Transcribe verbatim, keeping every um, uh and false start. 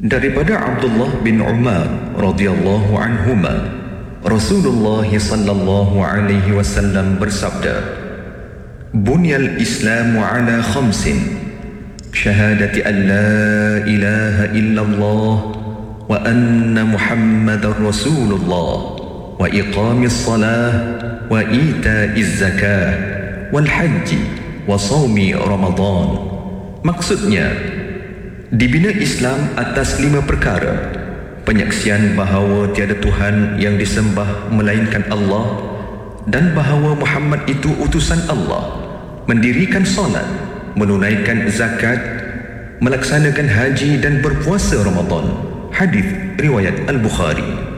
Daripada Abdullah bin Umar radhiyallahu anhuma, Rasulullah sallallahu alaihi wasallam bersabda, "Bunyal Islamu ala khamsin, syahadati an la ilaha illallah wa anna Muhammadar Rasulullah wa iqamis salah wa ita'iz zakah wal hajji wa sawmi Ramadan." Maksudnya, dibina Islam atas lima perkara: penyaksian bahawa tiada Tuhan yang disembah melainkan Allah dan bahawa Muhammad itu utusan Allah, mendirikan solat, menunaikan zakat, melaksanakan haji dan berpuasa Ramadan. Hadis riwayat Al-Bukhari.